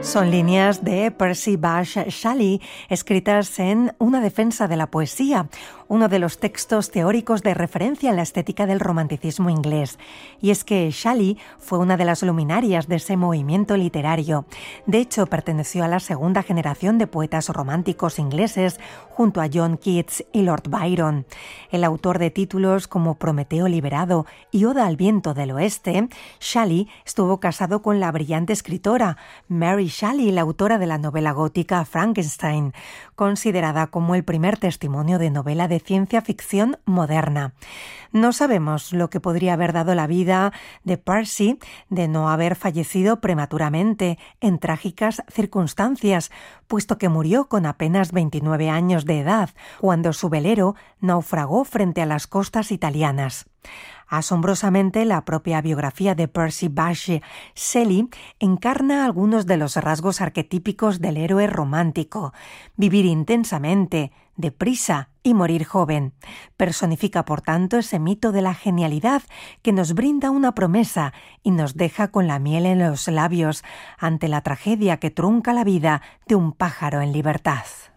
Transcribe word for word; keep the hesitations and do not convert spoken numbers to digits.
Son líneas de Percy Bysshe Shelley, escritas en Una defensa de la poesía, uno de los textos teóricos de referencia en la estética del romanticismo inglés. Y es que Shelley fue una de las luminarias de ese movimiento literario. De hecho, perteneció a la segunda generación de poetas románticos ingleses, junto a John Keats y Lord Byron. El autor de títulos como Prometeo liberado y Oda al viento del oeste, Shelley estuvo casado con la brillante escritora Mary Shelley, la autora de la novela gótica Frankenstein, considerada como el primer testimonio de novela de ciencia ficción moderna. No sabemos lo que podría haber dado la vida de Percy de no haber fallecido prematuramente en trágicas circunstancias, puesto que murió con apenas veintinueve años de edad, cuando su velero naufragó frente a las costas italianas. Asombrosamente, la propia biografía de Percy Bysshe Shelley encarna algunos de los rasgos arquetípicos del héroe romántico: vivir intensamente, deprisa y morir joven. Personifica, por tanto, ese mito de la genialidad que nos brinda una promesa y nos deja con la miel en los labios ante la tragedia que trunca la vida de un pájaro en libertad.